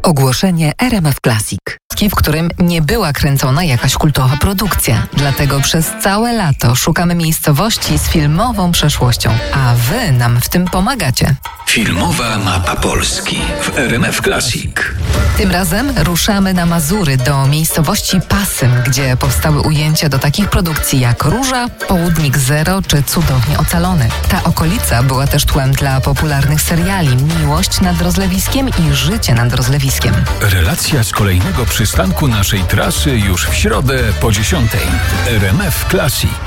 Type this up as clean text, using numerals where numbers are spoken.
Ogłoszenie RMF Classic, w którym nie była kręcona jakaś kultowa produkcja. Dlatego przez całe lato szukamy miejscowości z filmową przeszłością, a wy nam w tym pomagacie. Filmowa mapa Polski w RMF Classic. Tym razem ruszamy na Mazury do miejscowości Pasym, gdzie powstały ujęcia do takich produkcji jak Róża, Południk Zero czy Cudownie Ocalony. Ta okolica była też tłem dla popularnych seriali Miłość nad rozlewiskiem i Życie nad rozlewiskiem. Relacja z kolejnego przystanku naszej trasy już w środę po 10:00. RMF Classic.